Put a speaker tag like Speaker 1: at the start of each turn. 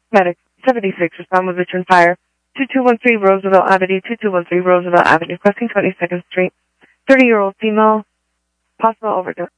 Speaker 1: Medic 76, respond with return fire. 2213 Roosevelt Avenue, 2213 Roosevelt Avenue, crossing 22nd Street. 30-year-old female, possible overdose.